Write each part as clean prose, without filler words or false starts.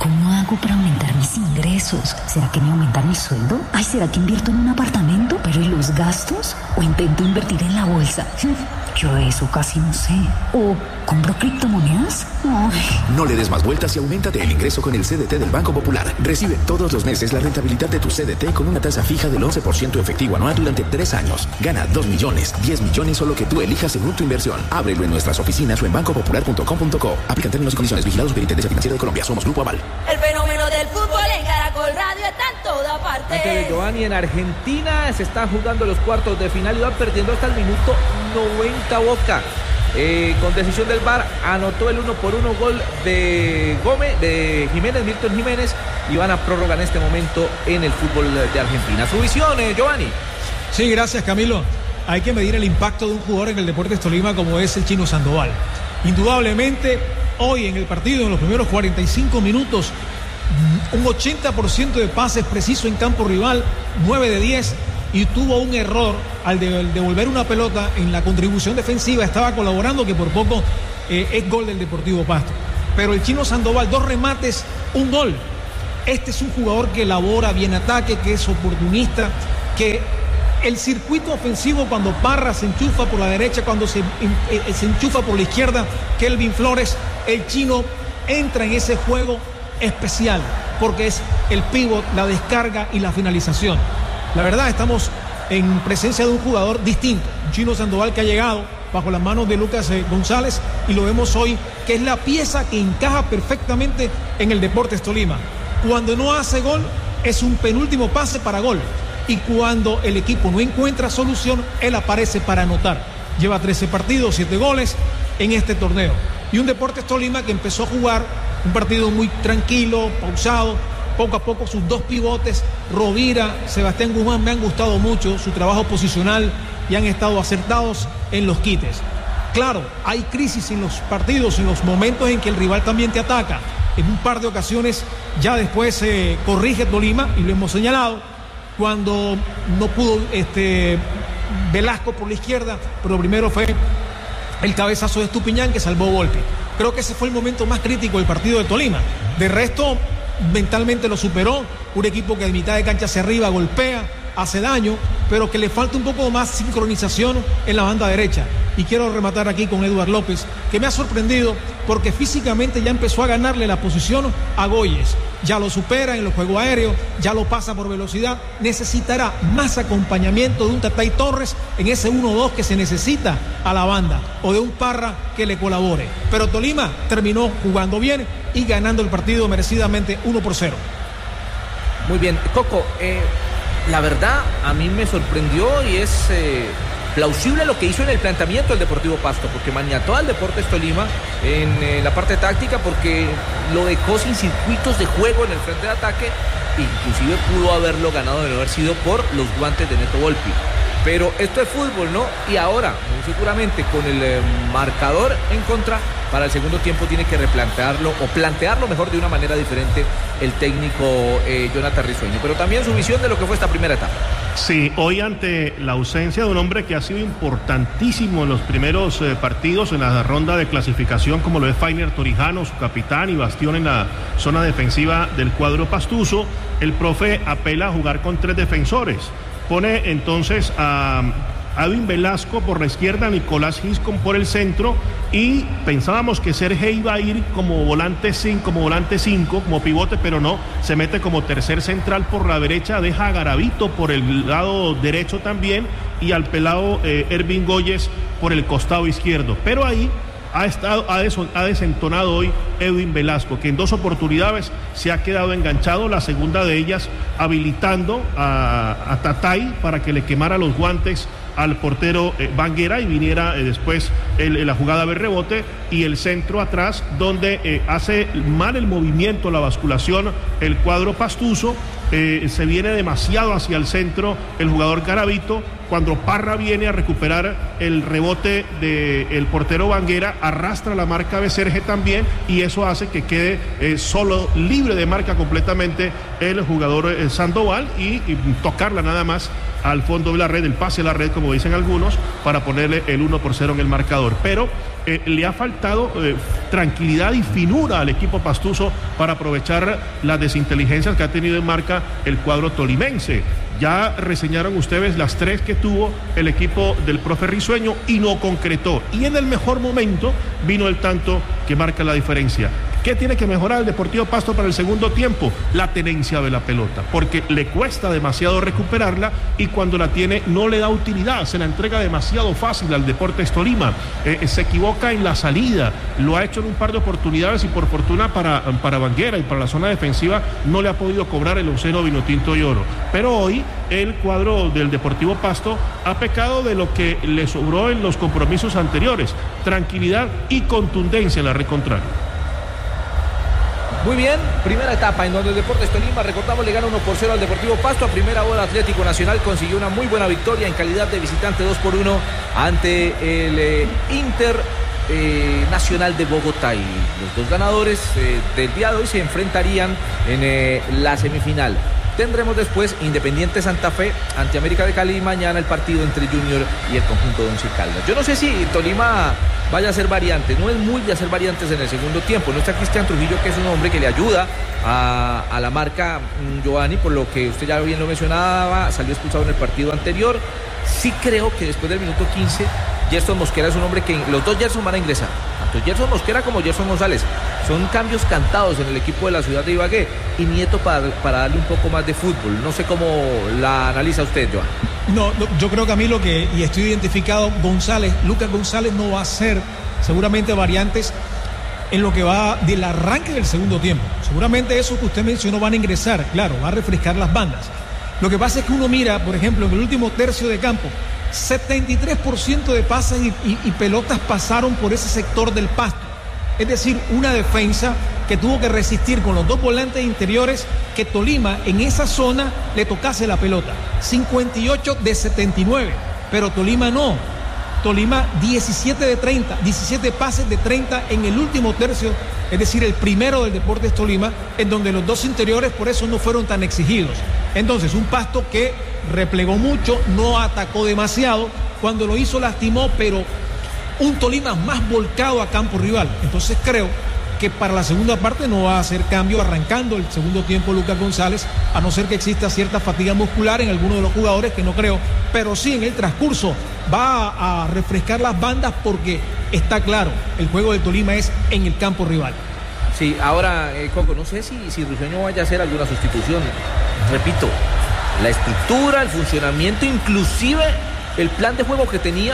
¿cómo hago para aumentar mis ingresos? ¿Será que me aumentan mi sueldo? Ay, ¿será que invierto en un apartamento? ¿Pero y los gastos? ¿O intento invertir en la bolsa? Yo de eso casi no sé. ¿O compro criptomonedas? Ay. No le des más vueltas y auméntate el ingreso con el CDT del Banco Popular. Recibe todos los meses la rentabilidad de tu CDT con una tasa fija del 11% efectivo anual durante 3 años. Gana 2 millones, 10 millones o lo que tú elijas según tu inversión. Ábrelo en nuestras oficinas o en bancopopular.com.co. Aplican términos y condiciones. Vigilados Superintendencia Financiera de Colombia. Somos Grupo Aval. El fenómeno del fútbol en Caracol Radio está en toda parte. Antes de Giovanni, en Argentina se están jugando los cuartos de final y van perdiendo hasta el minuto 90 Boca. Con decisión del VAR anotó el 1-1 gol de Gómez, de Jiménez, Milton Jiménez, y van a prórroga en este momento en el fútbol de Argentina. Su visión, Giovanni. Sí, gracias, Camilo. Hay que medir el impacto de un jugador en el Deportes Tolima como es el Chino Sandoval. Indudablemente, hoy en el partido, en los primeros 45 minutos, un 80% de pases precisos en campo rival, 9 de 10, y tuvo un error al devolver una pelota en la contribución defensiva. Estaba colaborando, que por poco es gol del Deportivo Pasto. Pero el Chino Sandoval, 2 remates, 1 gol. Este es un jugador que elabora bien ataque, que es oportunista, que el circuito ofensivo, cuando Parra se enchufa por la derecha, cuando se enchufa por la izquierda, Kelvin Flores, el Chino entra en ese juego especial, porque es el pívot, la descarga y la finalización. La verdad, estamos en presencia de un jugador distinto, un Chino Sandoval que ha llegado bajo las manos de Lucas González, y lo vemos hoy, que es la pieza que encaja perfectamente en el Deportes Tolima. Cuando no hace gol, es un penúltimo pase para gol, y cuando el equipo no encuentra solución, él aparece para anotar. Lleva 13 partidos, 7 goles en este torneo. Y un Deportes Tolima que empezó a jugar un partido muy tranquilo, pausado. Poco a poco sus 2 pivotes, Rovira, Sebastián Guzmán, me han gustado mucho su trabajo posicional y han estado acertados en los quites. Claro, hay crisis en los partidos, en los momentos en que el rival también te ataca. En un par de ocasiones ya después corrige Tolima, y lo hemos señalado, cuando no pudo Velasco por la izquierda, pero primero fue el cabezazo de Estupiñán que salvó Volpi. Creo que ese fue el momento más crítico del partido de Tolima. De resto, mentalmente lo superó, un equipo que de mitad de cancha hacia arriba golpea, hace daño, pero que le falta un poco más sincronización en la banda derecha. Y quiero rematar aquí con Eduard López, que me ha sorprendido porque físicamente ya empezó a ganarle la posición a Goyes. Ya lo supera en los juegos aéreos, ya lo pasa por velocidad. Necesitará más acompañamiento de un Tatay Torres en ese 1-2 que se necesita a la banda, o de un Parra que le colabore. Pero Tolima terminó jugando bien y ganando el partido merecidamente 1-0. Muy bien, Coco, la verdad a mí me sorprendió y es plausible lo que hizo en el planteamiento del Deportivo Pasto, porque maniató al Deportes Tolima en la parte táctica, porque lo dejó sin circuitos de juego en el frente de ataque. Inclusive pudo haberlo ganado de no haber sido por los guantes de Neto Volpi. Pero esto es fútbol, ¿no? Y ahora, muy seguramente con el marcador en contra, para el segundo tiempo tiene que replantearlo, o plantearlo mejor de una manera diferente el técnico Jonathan Risueño. Pero también su visión de lo que fue esta primera etapa. Sí, hoy ante la ausencia de un hombre que ha sido importantísimo en los primeros partidos en la ronda de clasificación, como lo es Fainer Torijano, su capitán y bastión en la zona defensiva del cuadro pastuso, el profe apela a jugar con 3 defensores. Pone entonces a Edwin Velasco por la izquierda, Nicolás Giscon por el centro, y pensábamos que Sergio iba a ir como volante 5, como pivote, pero no, se mete como tercer central por la derecha, deja a Garavito por el lado derecho también, y al pelado Ervin Goyes por el costado izquierdo. Pero ahí ha desentonado hoy Edwin Velasco, que en 2 oportunidades se ha quedado enganchado, la segunda de ellas habilitando a Tatay para que le quemara los guantes al portero Banguera y viniera después la jugada de rebote, y el centro atrás donde hace mal el movimiento, la basculación, el cuadro pastuso. Se viene demasiado hacia el centro el jugador Garavito. Cuando Parra viene a recuperar el rebote del portero Banguera, arrastra la marca de Serge también, y eso hace que quede solo, libre de marca completamente el jugador Sandoval, y tocarla nada más al fondo de la red, el pase a la red, como dicen algunos, para ponerle el 1-0 en el marcador. Pero le ha faltado tranquilidad y finura al equipo pastuso para aprovechar las desinteligencias que ha tenido en marca el cuadro tolimense. Ya reseñaron ustedes las 3 que tuvo el equipo del profe Risueño y no concretó. Y en el mejor momento vino el tanto que marca la diferencia. ¿Qué tiene que mejorar el Deportivo Pasto para el segundo tiempo? La tenencia de la pelota, porque le cuesta demasiado recuperarla y cuando la tiene no le da utilidad, se la entrega demasiado fácil al Deportes Tolima, se equivoca en la salida, lo ha hecho en un par de oportunidades y por fortuna para Banguera y para la zona defensiva no le ha podido cobrar el onceno Vinotinto y Oro. Pero hoy el cuadro del Deportivo Pasto ha pecado de lo que le sobró en los compromisos anteriores, tranquilidad y contundencia en la red contraria. Muy bien, primera etapa en donde el Deportes Tolima, recordamos, le gana 1-0 al Deportivo Pasto. A primera hora Atlético Nacional consiguió una muy buena victoria en calidad de visitante 2-1 ante el Inter Nacional de Bogotá, y los dos ganadores del día de hoy se enfrentarían en la semifinal. Tendremos después Independiente Santa Fe ante América de Cali y mañana el partido entre Junior y el conjunto de Once Caldas. Yo no sé si Tolima vaya a hacer variantes, no es muy de hacer variantes en el segundo tiempo. No está Cristian Trujillo, que es un hombre que le ayuda a la marca Giovanni, por lo que usted ya bien lo mencionaba, salió expulsado en el partido anterior. Sí creo que después del minuto 15 Gerson Mosquera es un hombre que los dos Gerson van a ingresar, tanto Gerson Mosquera como Gerson González. Son cambios cantados en el equipo de la ciudad de Ibagué, y Nieto para darle un poco más de fútbol. No sé cómo la analiza usted, Joan. No, yo creo, Camilo, y estoy identificado, Lucas González no va a hacer seguramente variantes en lo que va del arranque del segundo tiempo. Seguramente eso que usted mencionó van a ingresar, claro, va a refrescar las bandas. Lo que pasa es que uno mira, por ejemplo, en el último tercio de campo, 73% de pases y pelotas pasaron por ese sector del Pasto. Es decir, una defensa que tuvo que resistir con los dos volantes interiores que Tolima en esa zona le tocase la pelota. 58 de 79, pero Tolima no. Tolima 17 de 30, 17 pases de 30 en el último tercio, es decir, el primero del Deportes Tolima, en donde los dos interiores por eso no fueron tan exigidos. Entonces, un Pasto que replegó mucho, no atacó demasiado, cuando lo hizo lastimó, pero un Tolima más volcado a campo rival. Entonces creo que para la segunda parte no va a hacer cambio arrancando el segundo tiempo Lucas González, a no ser que exista cierta fatiga muscular en alguno de los jugadores, que no creo, pero sí en el transcurso va a refrescar las bandas, porque está claro, el juego del Tolima es en el campo rival. Sí, ahora, Coco, no sé si Risueño vaya a hacer alguna sustitución. Repito, la estructura, el funcionamiento, inclusive el plan de juego que tenía,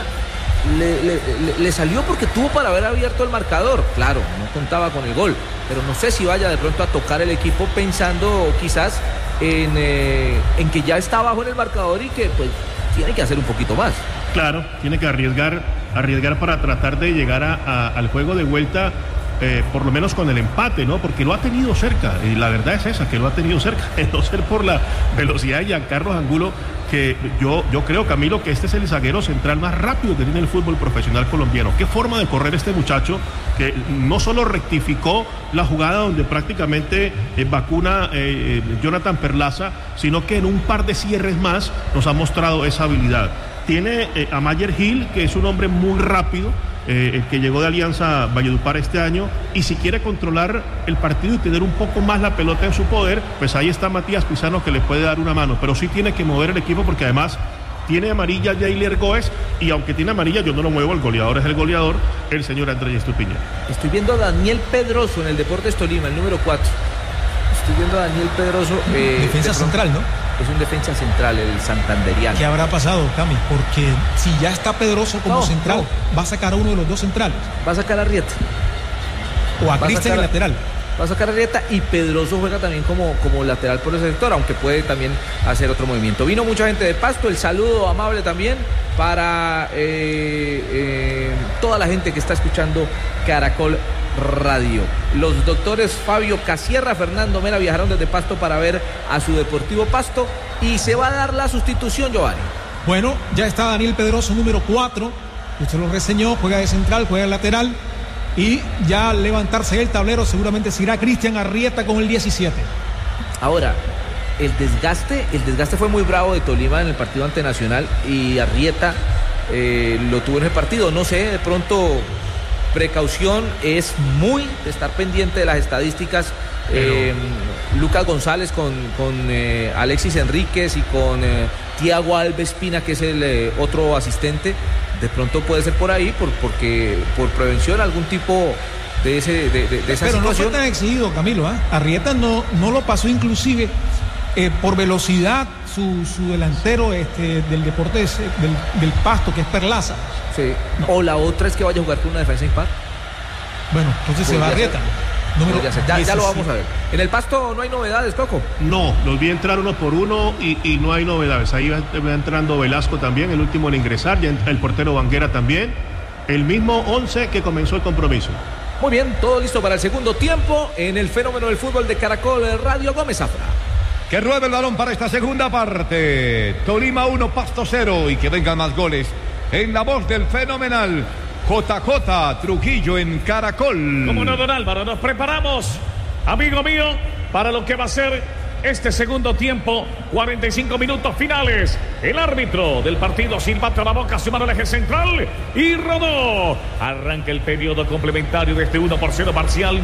le salió porque tuvo para haber abierto el marcador. Claro, no contaba con el gol, pero no sé si vaya de pronto a tocar el equipo pensando quizás en que ya está abajo en el marcador y que pues tiene que hacer un poquito más. Claro, tiene que arriesgar para tratar de llegar al juego de vuelta, por lo menos con el empate, ¿no? Porque lo ha tenido cerca, y la verdad es esa, que lo ha tenido cerca, no ser por la velocidad de Giancarlo Angulo, que yo creo, Camilo, que este es el zaguero central más rápido que tiene el fútbol profesional colombiano. Qué forma de correr este muchacho, que no solo rectificó la jugada donde prácticamente vacuna Jonathan Perlaza, sino que en un par de cierres más nos ha mostrado esa habilidad. Tiene a Mayer Gil, que es un hombre muy rápido, el que llegó de Alianza Valledupar este año, y si quiere controlar el partido y tener un poco más la pelota en su poder, pues ahí está Matías Pizano, que le puede dar una mano, pero sí tiene que mover el equipo, porque además tiene amarilla Jailer Goes, y aunque tiene amarilla yo no lo muevo, el goleador es el goleador, el señor Andrés Estupiñán. Estoy viendo a Daniel Pedroso en el Deportes Tolima, el número 4. Estoy viendo a Daniel Pedroso, defensa central, ¿no? Es un defensa central, el santanderiano. ¿Qué habrá pasado, Cami? Porque si ya está Pedroso como central, va a sacar a uno de los dos centrales. Va a sacar a Arrieta. O a Cristian, el lateral. Va a sacar a Arrieta, y Pedroso juega también como lateral por ese sector, aunque puede también hacer otro movimiento. Vino mucha gente de Pasto, el saludo amable también para toda la gente que está escuchando Caracol Radio. Los doctores Fabio Casierra, Fernando Mera viajaron desde Pasto para ver a su Deportivo Pasto, y se va a dar la sustitución, Giovanni. Bueno, ya está Daniel Pedroso, número 4. Usted lo reseñó, juega de central, juega de lateral, y ya al levantarse el tablero seguramente se irá Cristian Arrieta con el 17. Ahora, el desgaste fue muy bravo de Tolima en el partido ante Nacional y Arrieta lo tuvo en el partido. No sé, de pronto precaución es muy de estar pendiente de las estadísticas. Lucas González con Alexis Enríquez y con Tiago Alves Pina, que es el otro asistente, de pronto puede ser por ahí, porque por prevención algún tipo de esa pero situación. No fue tan exigido, Camilo, Arrieta no lo pasó inclusive por velocidad su delantero del Deportes del Pasto, que es Perlaza. Sí. No. O la otra es que vaya a jugar con una defensa impar. Bueno, entonces se va Arrieta. Ya lo vamos a ver. ¿En el Pasto no hay novedades, Coco? No, los vi entrar uno por uno y no hay novedades. Ahí va entrando Velasco también, el último en ingresar, ya el portero Banguera también. El mismo 11 que comenzó el compromiso. Muy bien, todo listo para el segundo tiempo en el fenómeno del fútbol de Caracol Radio. Gómez Zafra. Que ruede el balón para esta segunda parte. Tolima 1, Pasto 0, y que vengan más goles. En la voz del fenomenal JJ Trujillo en Caracol. Como no, don Álvaro, nos preparamos, amigo mío, para lo que va a ser este segundo tiempo, 45 minutos finales. El árbitro del partido silbata la boca, su mano al eje central y rodó. Arranca el periodo complementario de este 1-0 parcial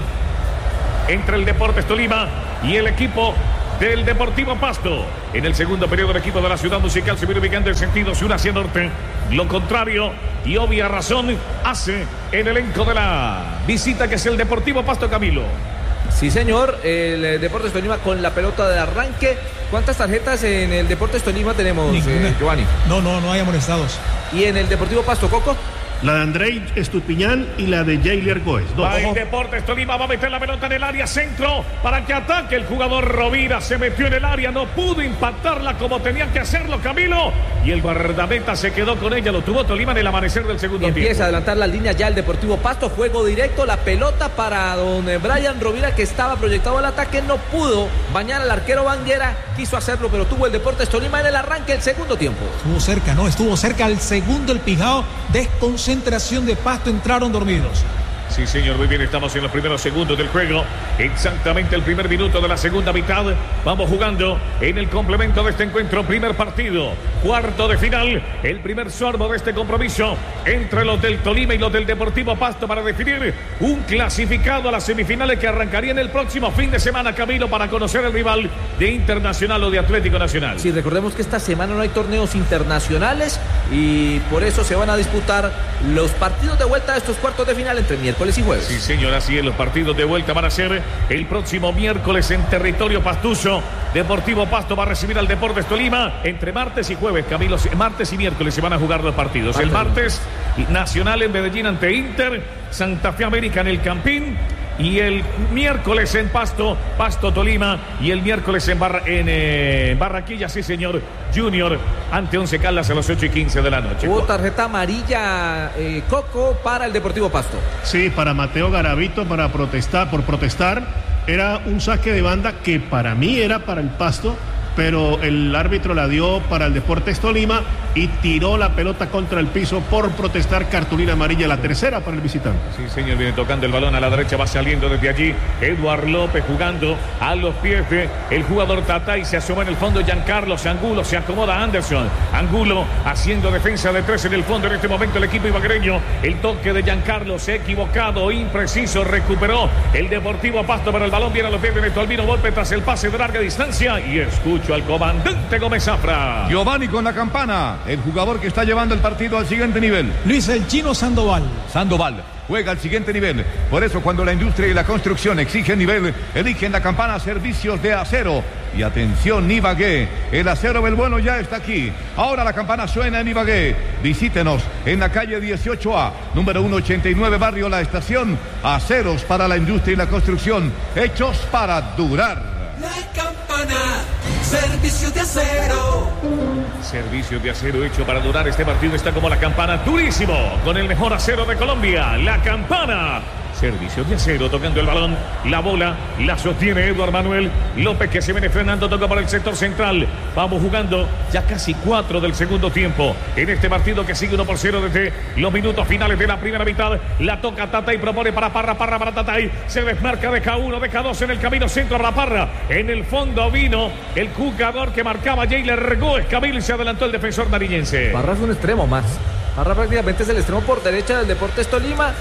entre el Deportes Tolima y el equipo del Deportivo Pasto. En el segundo periodo, el equipo de la Ciudad Musical se viene ubicando en sentido sur hacia norte. Lo contrario y obvia razón hace el elenco de la visita, que es el Deportivo Pasto, Camilo. Sí, señor, el Deportes Tolima con la pelota de arranque. ¿Cuántas tarjetas en el Deportes Tolima tenemos, Giovanni? No hay amonestados. ¿Y en el Deportivo Pasto, Coco? La de Andrei Estupiñán y la de Jailer Goes. El Deportes Tolima va a meter la pelota en el área centro para que ataque el jugador Rovira. Se metió en el área, no pudo impactarla como tenían que hacerlo, Camilo. Y el guardameta se quedó con ella. Lo tuvo Tolima en el amanecer del segundo tiempo. Empieza a adelantar la línea ya el Deportivo Pasto. Juego directo, la pelota para don Brian Rovira, que estaba proyectado al ataque. No pudo bañar al arquero Banguera. Quiso hacerlo, pero tuvo el Deportes Tolima en el arranque del segundo tiempo. Estuvo cerca al segundo el Pijao. Desconcentración de Pasto, entraron dormidos. Sí, señor, muy bien, estamos en los primeros segundos del juego. Exactamente el primer minuto de la segunda mitad. Vamos jugando en el complemento de este encuentro. Primer partido, cuarto de final. El primer sorbo de este compromiso entre los del Tolima y los del Deportivo Pasto para definir un clasificado a las semifinales que arrancarían el próximo fin de semana, Camilo, para conocer el rival de Internacional o de Atlético Nacional. Sí, recordemos que esta semana no hay torneos internacionales y por eso se van a disputar los partidos de vuelta de estos cuartos de final entre miércoles y jueves. Sí, señor, así es. Los partidos de vuelta van a ser el próximo miércoles en territorio pastuso. Deportivo Pasto va a recibir al Deportes Tolima entre martes y jueves, Camilo. Martes y miércoles se van a jugar los partidos. El martes, Nacional en Medellín ante Inter, Santa Fe América en el Campín. Y el miércoles en Pasto Tolima. Y el miércoles en Barranquilla, sí señor, Junior ante Once Caldas a las 8:15 de la noche. Hubo tarjeta amarilla, Coco, para el Deportivo Pasto. Sí, para Mateo Garavito, por protestar. Era un saque de banda que para mí era para el Pasto, pero el árbitro la dio para el Deportes Tolima y tiró la pelota contra el piso por protestar. Cartulina amarilla, la tercera para el visitante. Sí, señor, viene tocando el balón a la derecha, va saliendo desde allí Eduard López jugando a los pies de el jugador Tatay. Se asoma en el fondo Giancarlo Angulo, se acomoda Anderson. Angulo haciendo defensa de tres en el fondo en este momento el equipo ibaguereño. El toque de Giancarlo se ha equivocado, impreciso, recuperó el Deportivo Pasto, pero el balón viene a los pies de Neto Albino Volpe tras el pase de larga distancia y escucha al comandante Gómez Zafra. Giovanni con la campana, el jugador que está llevando el partido al siguiente nivel. Luis el Chino Sandoval juega al siguiente nivel. Por eso cuando la industria y la construcción exigen nivel, eligen la campana Servicios de Acero. Y atención, Ibagué, el acero del bueno ya está aquí. Ahora la campana suena en Ibagué. Visítenos en la calle 18A, número 189, barrio La Estación. Aceros para la industria y la construcción, hechos para durar. La campana, servicios de acero. Servicios de acero hecho para durar. Este partido está como la campana, durísimo, con el mejor acero de Colombia. La campana, Servicio de Acero, tocando el balón. La bola la sostiene Eduardo Manuel López, que se viene frenando, toca para el sector central. Vamos jugando ya casi 4 del segundo tiempo en este partido que sigue 1-0 desde los minutos finales de la primera mitad. La toca Tatay, propone para Parra para Tatay. Se desmarca, deja 1, deja 2 en el camino centro para Parra. En el fondo vino el jugador que marcaba Jailer Góez Camilo y se adelantó el defensor nariñense. Parra es un extremo más. Parra prácticamente es el extremo por derecha del Deportes Tolima.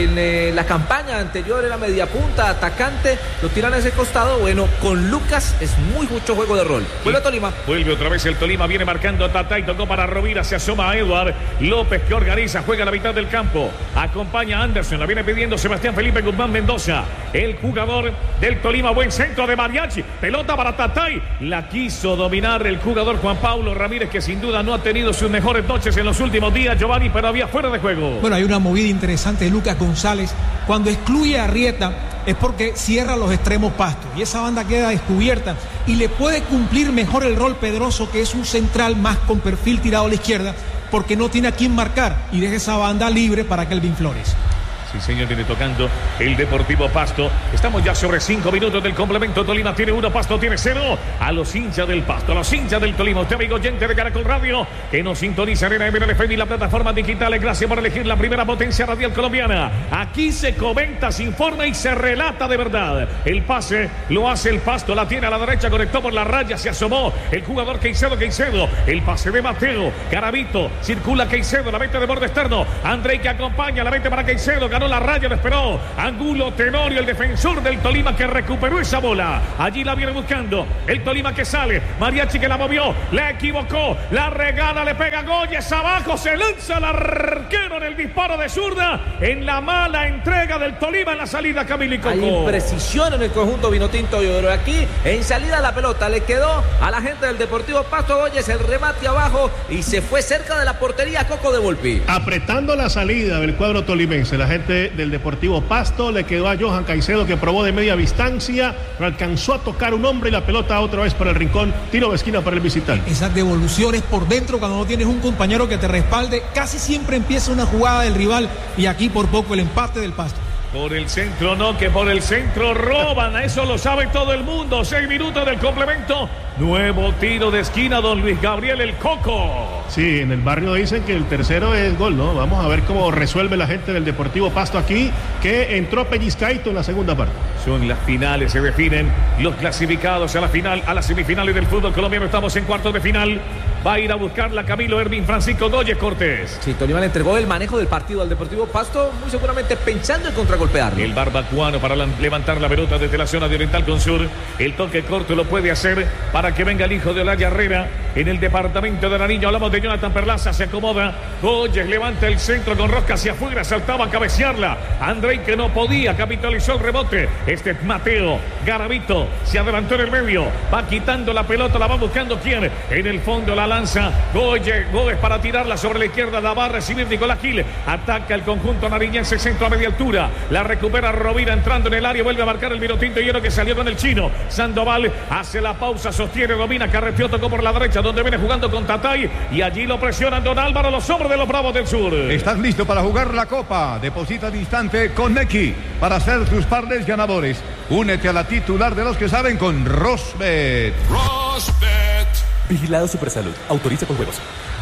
En la campaña anterior era media punta, atacante, lo tiran a ese costado. Bueno, con Lucas es mucho juego de rol. Vuelve a Tolima. Vuelve otra vez el Tolima, viene marcando a Tatay, tocó para Rovira, se asoma a Eduard López, que organiza, juega a la mitad del campo. Acompaña a Anderson, la viene pidiendo Sebastián Felipe Guzmán Mendoza, el jugador del Tolima. Buen centro de Mariachi, pelota para Tatay, la quiso dominar el jugador Juan Pablo Ramírez, que sin duda no ha tenido sus mejores noches en los últimos días, Giovanni, pero había fuera de juego. Bueno, hay una movida interesante de Lucas González. Cuando excluye a Arrieta es porque cierra los extremos Pasto y esa banda queda descubierta y le puede cumplir mejor el rol Pedroso, que es un central más con perfil tirado a la izquierda, porque no tiene a quién marcar y deja esa banda libre para Kelvin Flores. Sí, señor, viene tocando el Deportivo Pasto. Estamos ya sobre 5 minutos del complemento. Tolima tiene 1, Pasto tiene 0. A los hinchas del Pasto, a los hinchas del Tolima, usted amigo oyente de Caracol Radio, que nos sintoniza en MLFM y la plataforma digitales. Gracias por elegir la primera potencia radial colombiana. Aquí se comenta, se informa y se relata de verdad. El pase lo hace el Pasto, la tiene a la derecha, conectó por la raya, se asomó el jugador Caicedo. El pase de Mateo, Garavito, circula Caicedo, la mete de borde externo. Andrei, que acompaña, la mete para Caicedo, ganó la raya, lo esperó Angulo Tenorio, el defensor del Tolima, que recuperó esa bola. Allí la viene buscando el Tolima, que sale. Mariachi, que la movió, la equivocó, la regala, le pega Goyes abajo, se lanza el arquero en el disparo de zurda, en la mala entrega del Tolima en la salida, Camilo y Coco. Hay imprecisión en el conjunto vinotinto y oro. Aquí en salida la pelota le quedó a la gente del Deportivo Pasto. Goyes, el remate abajo y se fue cerca de la portería Coco de Volpi. Apretando la salida del cuadro tolimense, la gente del Deportivo Pasto, le quedó a Johan Caicedo, que probó de media distancia, no alcanzó a tocar un hombre y la pelota otra vez para el rincón, tiro de esquina para el visitante. Esas devoluciones por dentro, cuando no tienes un compañero que te respalde, casi siempre empieza una jugada del rival, y aquí por poco el empate del Pasto. Por el centro no, que por el centro roban, a eso lo sabe todo el mundo. 6 minutos del complemento. Nuevo tiro de esquina, don Luis Gabriel el Coco. Sí, en el barrio dicen que el tercero es gol, ¿no? Vamos a ver cómo resuelve la gente del Deportivo Pasto aquí, que entró pellizcaito en la segunda parte. Son las finales, se definen los clasificados a la final, a las semifinales del fútbol colombiano. Estamos en cuartos de final. Va a ir a buscarla Camilo Ervin Francisco Goyes Cortés. Sí, Tolima le entregó el manejo del partido al Deportivo Pasto, muy seguramente pensando en contragolpearlo. El barbacuano para levantar la pelota desde la zona de Oriental con Sur. El toque corto lo puede hacer para que venga el hijo de Olaya Herrera en el departamento de Nariño. Hablamos de Jonathan Perlaza, se acomoda. Goyes levanta el centro con rosca hacia afuera, saltaba a cabecearla. Andrei, que no podía, capitalizó el rebote. Este es Mateo. Garavito se adelantó en el medio, va quitando la pelota, la va buscando quién. En el fondo la lanza Goyes para tirarla sobre la izquierda, la va a recibir Nicolás Gil. Ataca el conjunto nariñense, centro a media altura. La recupera Rovira entrando en el área, vuelve a marcar el vinotinto hielo, que salió con el chino. Sandoval hace la pausa, sostiene, domina, carreteó, tocó por la derecha, donde viene jugando con Tatay, y allí lo presionan don Álvaro, los hombres de los Bravos del Sur. ¿Estás listo para jugar la Copa? Deposita al instante con Nequi para hacer tus pares ganadores. Únete a la titular de los que saben con Rosbet. Rosbet. Vigilado Supersalud. Autoriza con juegos.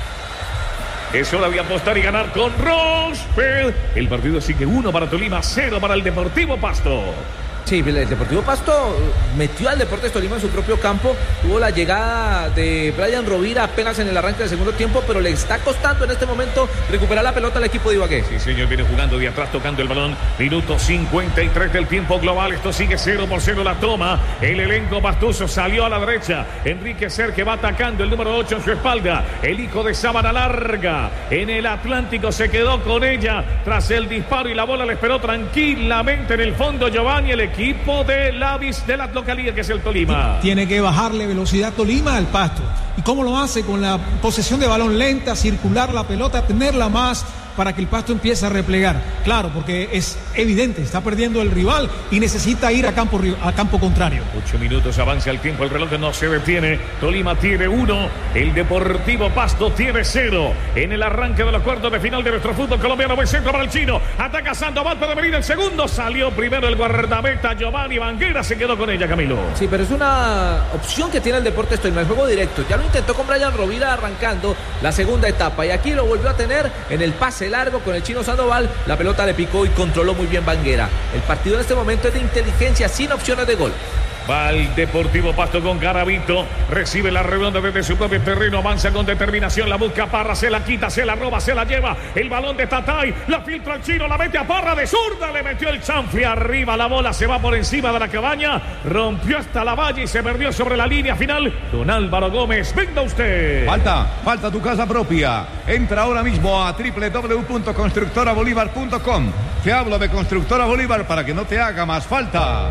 Es hora de apostar y ganar con Rosbet. El partido sigue 1 para Tolima, 0 para el Deportivo Pasto. Sí, el Deportivo Pasto metió al Deportes Tolima en su propio campo. Tuvo la llegada de Brian Rovira apenas en el arranque del segundo tiempo, pero le está costando en este momento recuperar la pelota al equipo de Ibagué. Sí, señor, viene jugando de atrás, tocando el balón. Minuto 53 del tiempo global. Esto sigue 0-0 la toma. El elenco pastuso salió a la derecha. Enrique Ser, que va atacando, el número 8 en su espalda. El hijo de Sábana Larga en el Atlántico se quedó con ella tras el disparo, y la bola le esperó tranquilamente en el fondo. Giovanni, el equipo de la localidad, que es el Tolima. Tiene que bajarle velocidad Tolima al Pasto. ¿Y cómo lo hace? Con la posesión de balón lenta, circular la pelota, tenerla más para que el Pasto empiece a replegar. Claro, porque es evidente, está perdiendo el rival y necesita ir a campo contrario. 8 minutos avanza el tiempo, el reloj no se detiene. Tolima tiene 1, el Deportivo Pasto tiene 0. En el arranque de los cuartos de final de nuestro fútbol colombiano, buen centro para el chino. Ataca Sandoval, puede venir el segundo. Salió primero el guardameta Giovanni Banguera, se quedó con ella, Camilo. Sí, pero es una opción que tiene el Deportes Tolima, el juego directo. Ya lo intentó con Brian Rovira arrancando la segunda etapa y aquí lo volvió a tener en el pase largo con el chino Sandoval. La pelota le picó y controló muy bien Banguera. El partido en este momento es de inteligencia sin opciones de gol. Va el Deportivo Pasto con Garavito, recibe la redonda desde su propio terreno, avanza con determinación, la busca Parra, se la quita, se la roba, se la lleva, el balón de Tatay, la filtra el chino, la mete a Parra de zurda, le metió el chanfle arriba, la bola se va por encima de la cabaña, rompió hasta la valla y se perdió sobre la línea final. Don Álvaro Gómez, venga usted. Falta tu casa propia. Entra ahora mismo a www.constructorabolívar.com. Te hablo de Constructora Bolívar para que no te haga más falta.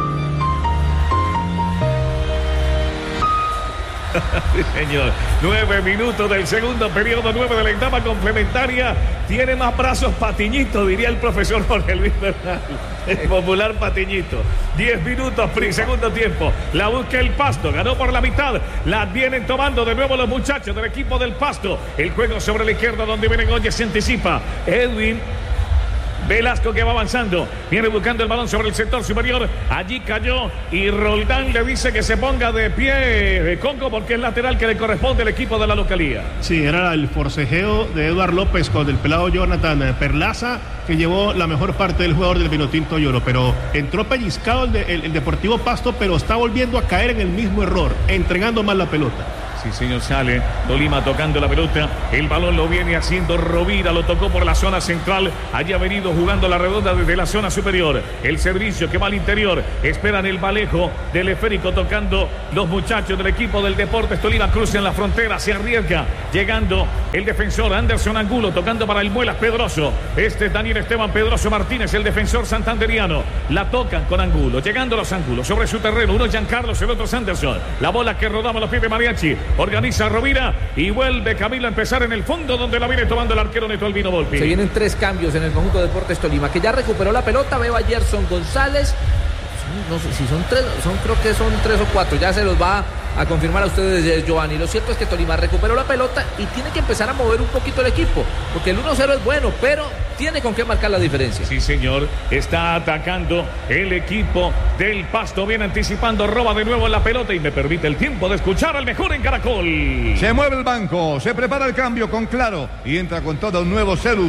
Sí, señor. 9 minutos del segundo periodo, 9 de la etapa complementaria. Tiene más brazos Patiñito, diría el profesor Jorge Luis Bernal. El popular Patiñito. 10 minutos, segundo tiempo. La busca el Pasto, ganó por la mitad. La vienen tomando de nuevo los muchachos del equipo del Pasto. El juego sobre la izquierda donde Benegoñez se anticipa. Edwin Velasco que va avanzando, viene buscando el balón sobre el sector superior, allí cayó y Roldán le dice que se ponga de pie Congo porque es lateral que le corresponde al equipo de la localía. Sí, era el forcejeo de Eduard López con el pelado Jonathan Perlaza que llevó la mejor parte del jugador del Vinotinto Lloro, pero entró pellizcado el Deportivo Pasto, pero está volviendo a caer en el mismo error, entregando mal la pelota. Sí, señor, sale Tolima tocando la pelota. El balón lo viene haciendo Rovira, lo tocó por la zona central. Allí ha venido jugando la redonda desde la zona superior. El servicio que va al interior. Esperan el Valejo del esférico tocando los muchachos del equipo del Deportes Tolima. Cruzan la frontera, se arriesga. Llegando el defensor Anderson Angulo, tocando para el Muelas Pedroso. Este es Daniel Esteban Pedroso Martínez, el defensor santanderiano. La tocan con Angulo, llegando los Angulos sobre su terreno. Uno es Giancarlos, el otro es Anderson. La bola que rodaba a los pies de Mariachi. Organiza Rovira y vuelve Camilo a empezar en el fondo donde la viene tomando el arquero Neto Albino Volpi. Se vienen 3 cambios en el conjunto de Deportes Tolima, que ya recuperó la pelota. Veo a Gerson González. No sé si son 3, creo que son 3 o 4. Ya se los va a confirmar a ustedes, Giovanni. Lo cierto es que Tolima recuperó la pelota y tiene que empezar a mover un poquito el equipo, porque el 1-0 es bueno, pero tiene con qué marcar la diferencia. Sí, señor. Está atacando el equipo del Pasto. Viene anticipando, roba de nuevo la pelota y me permite el tiempo de escuchar al mejor en Caracol. Se mueve el banco, se prepara el cambio con Claro y entra con todo un nuevo Celu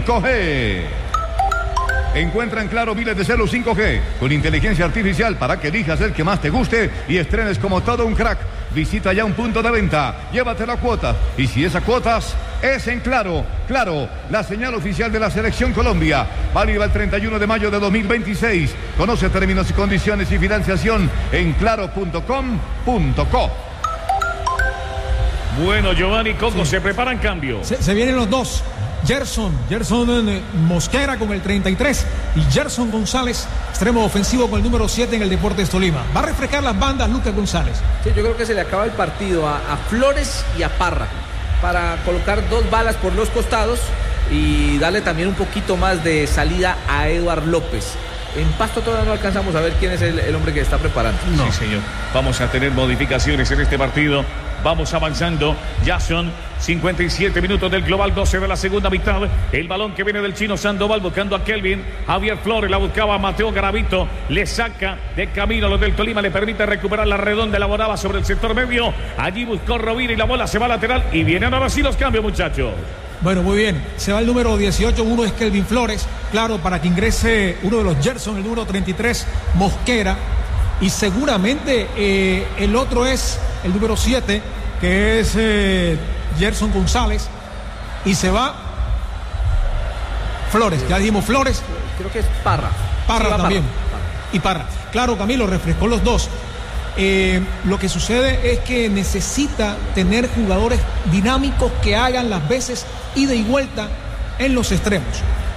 5G. Encuentra en Claro miles de celos 5G con inteligencia artificial para que elijas el que más te guste y estrenes como todo un crack. Visita ya un punto de venta, llévate la cuota y si esa cuotas es en Claro. Claro, la señal oficial de la Selección Colombia. Válida el 31 de mayo de 2026. Conoce términos y condiciones y financiación en claro.com.co. Bueno, Giovanni, Coco, se preparan cambios. Se vienen los dos. Gerson Mosquera con el 33 y Gerson González, extremo ofensivo con el número 7 en el Deportes Tolima. Va a refrescar las bandas Lucas González. Sí, yo creo que se le acaba el partido a Flores y a Parra para colocar 2 balas por los costados y darle también un poquito más de salida a Eduard López. En Pasto todavía no alcanzamos a ver quién es el hombre que está preparando. No. Sí, señor. Vamos a tener modificaciones en este partido. Vamos avanzando. Ya son 57 minutos del global, 12 de la segunda mitad. El balón que viene del chino Sandoval buscando a Kelvin. Javier Flores la buscaba a Mateo Garavito. Le saca de camino a los del Tolima. Le permite recuperar la redonda. Elaboraba sobre el sector medio. Allí buscó Rovira y la bola se va lateral. Y vienen ahora sí los cambios, muchachos. Bueno, muy bien. Se va el número 18. Uno es Kelvin Flores. Claro, para que ingrese uno de los Gerson, el número 33, Mosquera. Y seguramente el otro es el número 7, que es Gerson González. Y se va Flores. Ya dijimos Flores. Creo que es Parra. Parra sí, también. Parra. Y Parra. Claro, Camilo, refrescó los dos. Lo que sucede es que necesita tener jugadores dinámicos que hagan las veces ida y vuelta en los extremos.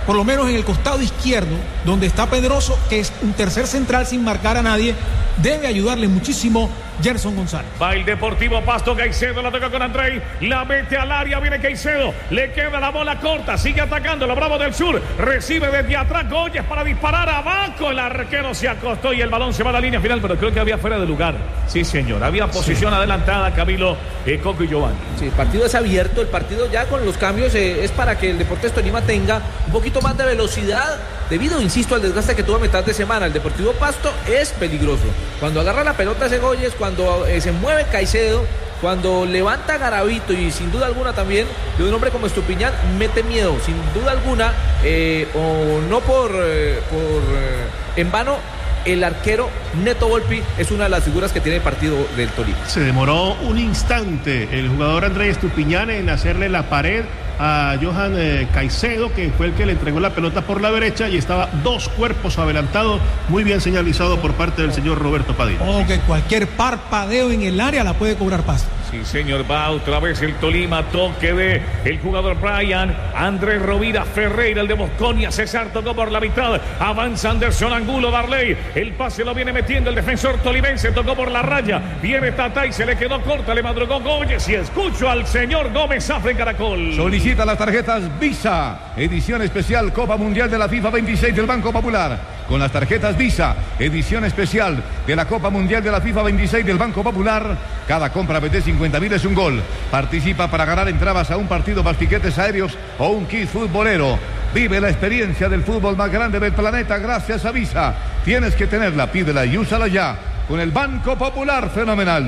por lo menos en el costado izquierdo, donde está Pedroso, que es un tercer central sin marcar a nadie, debe ayudarle muchísimo Gerson González. Va el Deportivo Pasto, Caicedo la toca con Andrei, la mete al área, viene Caicedo, le queda la bola corta, sigue atacando, los Bravos del Sur, recibe desde atrás Goyes para disparar abajo, el arquero se acostó y el balón se va a la línea final, pero creo que había fuera de lugar. Sí, señor, había posición adelantada, Camilo, Coco y Giovanni. Sí, el partido es abierto, el partido ya con los cambios es para que el Deportes Tolima tenga un poquito más de velocidad, debido, insisto, al desgaste que tuvo a mitad de semana. El Deportivo Pasto es peligroso. Cuando agarra la pelota ese Goyes, cuando se mueve Caicedo, cuando levanta Garavito y sin duda alguna también de un hombre como Estupiñán, mete miedo, sin duda alguna, o no en vano. El arquero Neto Volpi es una de las figuras que tiene el partido del Tolima. Se demoró un instante el jugador Andrés Estupiñán en hacerle la pared a Johan Caicedo, que fue el que le entregó la pelota por la derecha y estaba 2 cuerpos adelantados, muy bien señalizado por parte del señor Roberto Padilla. O que cualquier parpadeo en el área la puede cobrar Pasto. Sí, señor, va otra vez el Tolima, toque de el jugador Brian, Andrés Rovira, Ferreira, el de Mosconia, César tocó por la mitad, avanza Anderson Angulo, Darley, el pase lo viene metiendo el defensor tolimense, tocó por la raya, viene Tatay, se le quedó corta, le madrugó Goyes y escucho al señor Gómez Zafra en Caracol. Solicita las tarjetas Visa, edición especial Copa Mundial de la FIFA 26 del Banco Popular. Con las tarjetas Visa, edición especial de la Copa Mundial de la FIFA 26 del Banco Popular, cada compra de 50.000 es un gol. Participa para ganar entradas a un partido más tiquetes aéreos o un kit futbolero. Vive la experiencia del fútbol más grande del planeta gracias a Visa. Tienes que tenerla, pídela y úsala ya. Con el Banco Popular, fenomenal.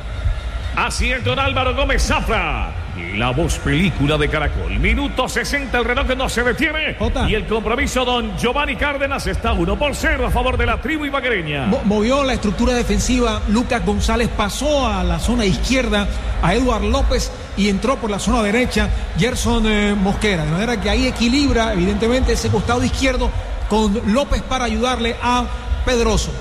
Así es, don Álvaro Gómez Zafra, la voz película de Caracol. Minuto 60, el reloj no se detiene. Y el compromiso, don Giovanni Cárdenas, está 1-0 a favor de la tribu ibaguereña. Movió la estructura defensiva. Lucas González pasó a la zona izquierda a Eduard López y entró por la zona derecha Gerson Mosquera. De manera que ahí equilibra evidentemente ese costado izquierdo con López para ayudarle a Pedroso.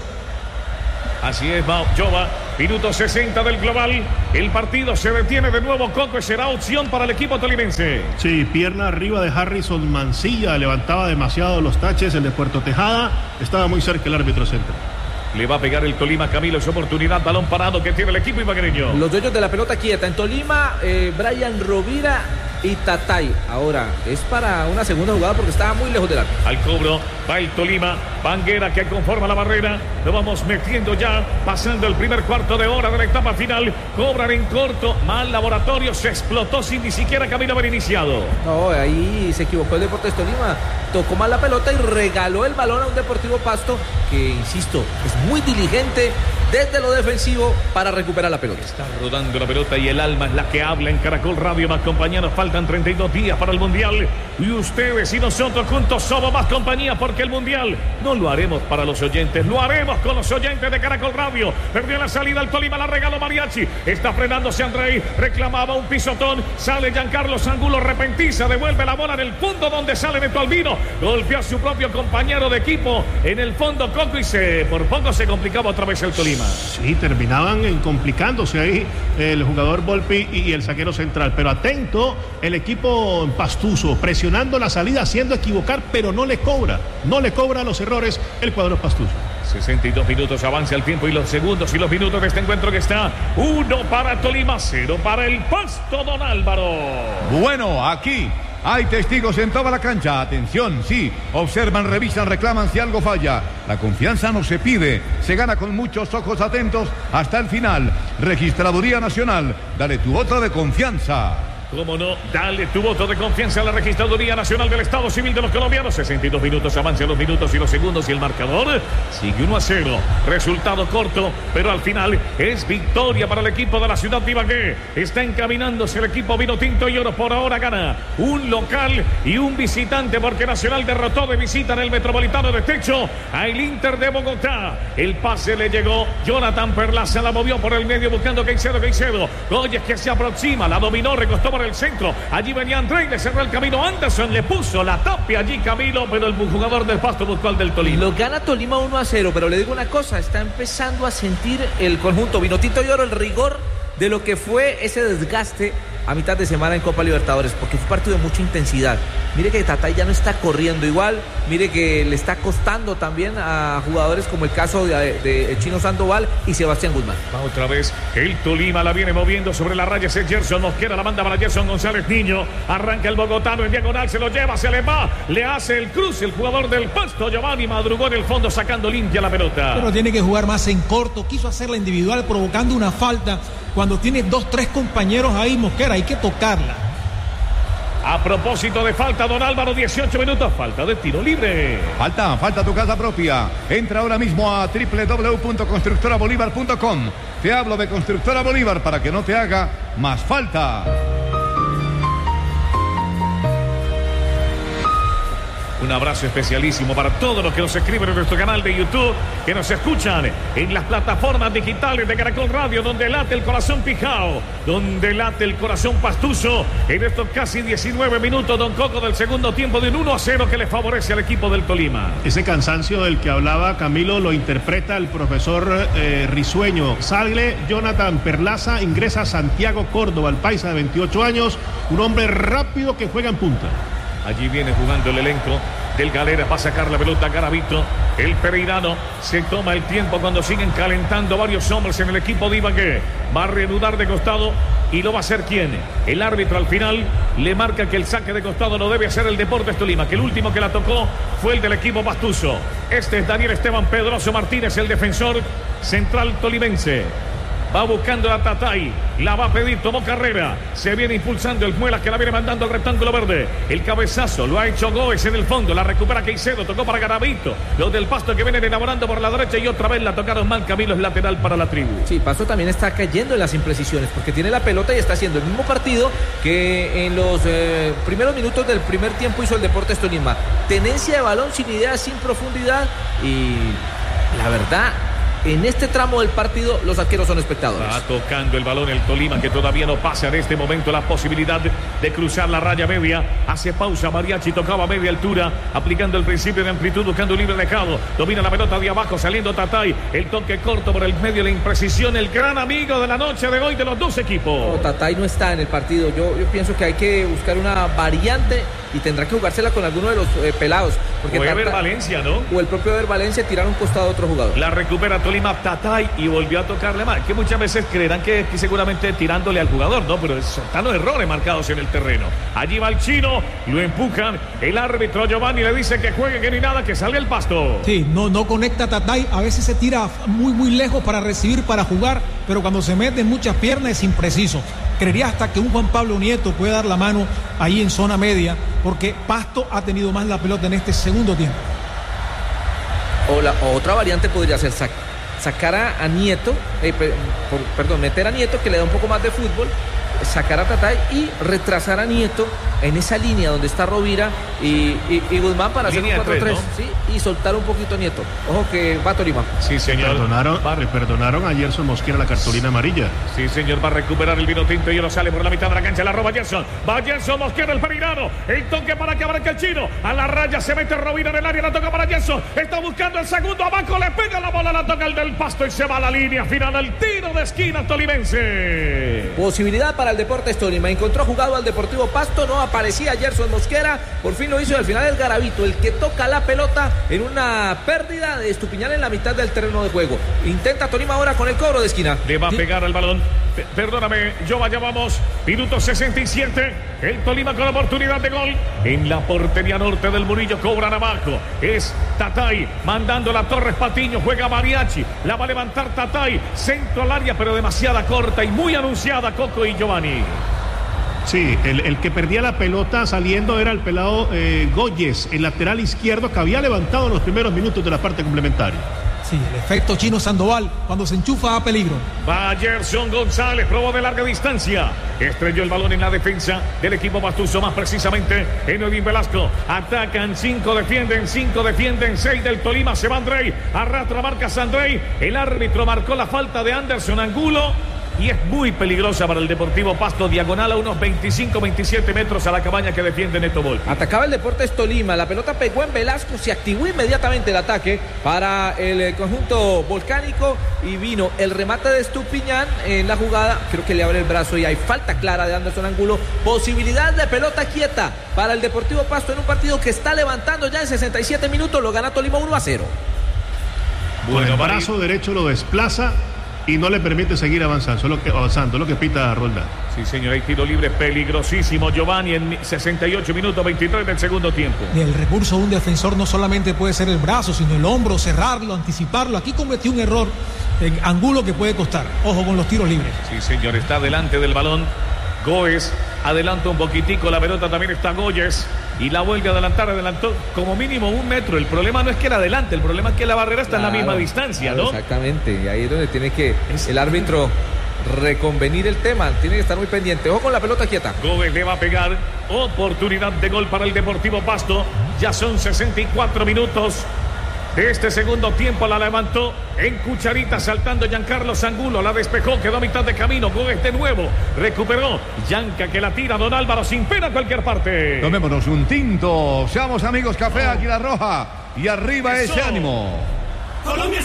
Así es, Jova. Minuto 60 del global. El partido se detiene de nuevo, Coco, y será opción para el equipo tolimense. Sí, pierna arriba de Harrison Mancilla. Levantaba demasiado los taches, el de Puerto Tejada. Estaba muy cerca el árbitro central. Le va a pegar el Tolima, Camilo, su oportunidad, balón parado que tiene el equipo ibaguereño. Los dueños de la pelota quieta. En Tolima, Brian Rovira y Tatay. Ahora, es para una segunda jugada porque estaba muy lejos del arco. Al cobro, va el Tolima, Banguera que conforma la barrera. Lo vamos metiendo ya, pasando el primer cuarto de hora de la etapa final. Cobran en corto, mal Laboratorio, se explotó sin ni siquiera Camilo haber iniciado. No, ahí se equivocó el Deportes Tolima. Tocó mal la pelota y regaló el balón a un Deportivo Pasto que, insisto, es muy diligente desde lo defensivo para recuperar la pelota. Está rodando la pelota y el alma es la que habla en Caracol Radio. Más compañeros, faltan 32 días para el Mundial. Y ustedes y nosotros juntos somos más compañía porque el Mundial no lo haremos para los oyentes, lo haremos con los oyentes de Caracol Radio. Perdió la salida el Tolima, la regaló Mariachi. Está frenándose Andrei, reclamaba un pisotón. Sale Giancarlo Angulo, repentiza, devuelve la bola en el punto donde sale Neto Albino. Golpeó a su propio compañero de equipo en el fondo, Coco, y por poco se complicaba otra vez el Tolima. Sí, terminaban complicándose ahí el jugador Volpi y el zaguero central. Pero atento, el equipo pastuso, presionando la salida, haciendo equivocar, pero no le cobra los errores el cuadro pastuso. 62 minutos, avanza el tiempo y los segundos y los minutos de este encuentro que está 1 para Tolima, 0 para el Pasto, don Álvaro. Bueno, aquí hay testigos en toda la cancha. Atención, sí, observan, revisan, reclaman si algo falla. La confianza no se pide, se gana con muchos ojos atentos hasta el final. Registraduría Nacional, dale tu voto de confianza. Cómo no, dale tu voto de confianza a la Registraduría Nacional del Estado Civil de los Colombianos. 62 minutos, avanzan los minutos y los segundos y el marcador sigue 1-0. Resultado corto, pero al final es victoria para el equipo de la ciudad de Ibagué. Está encaminándose el equipo vino tinto y oro. Por ahora gana un local y un visitante porque Nacional derrotó de visita en el Metropolitano de Techo al Inter de Bogotá. El pase le llegó, Jonathan Perlaza la movió por el medio buscando Caicedo. Goyes que se aproxima, la dominó, recostó por el centro. Allí venía Andrei, le cerró el camino. Anderson le puso la tapia allí Camilo, pero el jugador del Pasto buscó al del Tolima. Lo gana Tolima 1-0, pero le digo una cosa, está empezando a sentir el conjunto vinotinto y oro el rigor de lo que fue ese desgaste a mitad de semana en Copa Libertadores, porque fue un partido de mucha intensidad. Mire que Tatay ya no está corriendo igual, mire que le está costando también a jugadores como el caso de Chino Sandoval y Sebastián Guzmán. Va otra vez, el Tolima la viene moviendo sobre la raya, es Gerson Mosquera, la manda para Gerson González Niño, arranca el bogotano en diagonal, se lo lleva, se le va, le hace el cruce, el jugador del Pasto, Giovanni madrugó en el fondo sacando limpia la pelota. Pero tiene que jugar más en corto, quiso hacerla individual provocando una falta, cuando tiene 2-3 compañeros ahí, Mosquera, hay que tocarla. A propósito de falta, don Álvaro, 18 minutos, falta de tiro libre. Falta tu casa propia. Entra ahora mismo a www.constructorabolívar.com. Te hablo de Constructora Bolívar para que no te haga más falta. Un abrazo especialísimo para todos los que nos escriben en nuestro canal de YouTube, que nos escuchan en las plataformas digitales de Caracol Radio, donde late el corazón Pijao, donde late el corazón Pastuso. En estos casi 19 minutos, don Coco, del segundo tiempo, de un 1-0 que le favorece al equipo del Tolima. Ese cansancio del que hablaba Camilo lo interpreta el profesor Risueño. Sale Jonathan Perlaza, ingresa Santiago Córdoba, el paisa de 28 años, un hombre rápido que juega en punta. Allí viene jugando el elenco del Galera para sacar la pelota Garavito. El pereirano se toma el tiempo cuando siguen calentando varios hombres en el equipo de Ibagué. Va a reanudar de costado y lo va a hacer ¿quién? El árbitro al final le marca que el saque de costado lo debe hacer el Deportes Tolima, que el último que la tocó fue el del equipo Pastuso. Este es Daniel Esteban Pedroso Martínez, el defensor central tolimense. Va buscando a Tatay, la va a pedir, tomó carrera, se viene impulsando el Muelas que la viene mandando al rectángulo verde. El cabezazo lo ha hecho Gómez en el fondo, la recupera Caicedo, tocó para Garavito. Los del Pasto que vienen elaborando por la derecha y otra vez la tocaron mal. Camilo, es lateral para la tribu. Sí, Pasto también está cayendo en las imprecisiones porque tiene la pelota y está haciendo el mismo partido que en los primeros minutos del primer tiempo hizo el Deportes Tolima. Tenencia de balón sin idea, sin profundidad y la verdad, en este tramo del partido los arqueros son espectadores. Va tocando el balón el Tolima, que todavía no pasa en este momento la posibilidad de cruzar la raya media. Hace pausa Mariachi, tocaba a media altura, aplicando el principio de amplitud, buscando libre dejado. Domina la pelota de abajo, saliendo Tatay. El toque corto por el medio, la imprecisión. El gran amigo de la noche de hoy de los dos equipos. No, Tatay no está en el partido. Yo pienso que hay que buscar una variante y tendrá que jugársela con alguno de los pelados. Porque o Ever Valencia, ¿no? O el propio Ever Valencia tirar un costado a otro jugador. La recupera Tolima, Tatay, y volvió a tocarle mal. Que muchas veces creerán que seguramente tirándole al jugador, ¿no? Pero son los errores marcados en el terreno. Allí va el chino, lo empujan. El árbitro Giovanni le dice que juegue, que ni nada, que salga el Pasto. Sí, no conecta Tatay. A veces se tira muy lejos para recibir, para jugar, pero cuando se mete en muchas piernas es impreciso. Creería hasta que un Juan Pablo Nieto puede dar la mano ahí en zona media, porque Pasto ha tenido más la pelota en este segundo tiempo. O otra variante podría ser sacar a Nieto, meter a Nieto, que le da un poco más de fútbol, sacar a Tatay y retrasar a Nieto en esa línea donde está Rovira y Guzmán para hacer un 4-3, ¿no? ¿Sí? Y soltar un poquito a Nieto. Ojo que va Tolima. Sí, señor. Le perdonaron a Gerson Mosquera la cartulina amarilla. Sí, señor, va a recuperar el vino tinto y ahora sale por la mitad de la cancha, la roba Gerson. Va Gerson Mosquera, el pereirano. El toque para que abarque el chino. A la raya se mete Rovira en el área, la toca para Gerson. Está buscando el segundo, abajo le pega la bola, la toca el del Pasto y se va a la línea final. El tiro de esquina tolimense. Posibilidad para el Deportes Tolima. Encontró jugado al Deportivo Pasto, no aparecía Gerson Mosquera, por fin lo hizo y al final es Garavito el que toca la pelota en una pérdida de Estupiñán en la mitad del terreno de juego. Intenta Tolima ahora con el cobro de esquina. Le va a pegar al balón. Perdóname, ya vamos. Minuto 67. El Tolima con oportunidad de gol en la portería norte del Murillo. Cobran abajo. Es Tatay mandando la Torres Patiño. Juega Mariachi. La va a levantar Tatay. Centro al área, pero demasiada corta y muy anunciada, Coco y Giovanni. Sí, el que perdía la pelota saliendo era el pelado Góyez, el lateral izquierdo que había levantado en los primeros minutos de la parte complementaria. Sí, el efecto Chino Sandoval, cuando se enchufa a peligro. Va Gerson González, probó de larga distancia. Estrelló el balón en la defensa del equipo Pastuso, más precisamente en Edwin Velasco. Atacan, 5 defienden, 6 del Tolima. Se va Andrei, arrastra marcas Andrei. El árbitro marcó la falta de Anderson Angulo. y es muy peligrosa para el Deportivo Pasto, diagonal a unos 25-27 metros a la cabaña que defiende Neto Volpi. Atacaba el Deportes Tolima, la pelota pegó en Velasco, se activó inmediatamente el ataque para el conjunto volcánico y vino el remate de Estupiñán en la jugada, creo que le abre el brazo y hay falta clara de Anderson Angulo, posibilidad de pelota quieta para el Deportivo Pasto en un partido que está levantando ya en 67 minutos, lo gana Tolima 1-0. Con el brazo derecho lo desplaza y no le permite seguir avanzando, lo que pita Roldán. Sí, señor, hay tiro libre peligrosísimo, Giovanni, en 68 minutos 23 del segundo tiempo. Y el recurso de un defensor no solamente puede ser el brazo, sino el hombro, cerrarlo, anticiparlo. Aquí cometió un error en Angulo que puede costar. Ojo con los tiros libres. Sí, señor, está delante del balón Goes, adelanta un poquitico, la pelota también está Goyes y la vuelve a adelantar, adelantó como mínimo 1 metro. El problema no es que la adelante, el problema es que la barrera está en la misma distancia, ¿no? Exactamente, y ahí es donde tiene que el árbitro reconvenir el tema, tiene que estar muy pendiente. Ojo con la pelota quieta. Gómez le va a pegar, oportunidad de gol para el Deportivo Pasto, ya son 64 minutos de este segundo tiempo, la levantó en cucharita saltando Giancarlo Angulo, la despejó, quedó a mitad de camino, Gómez de nuevo, recuperó, Gianca que la tira, Don Álvaro sin pena a cualquier parte. Tomémonos un tinto, seamos amigos, café Águila Roja y arriba ese ánimo. Colombia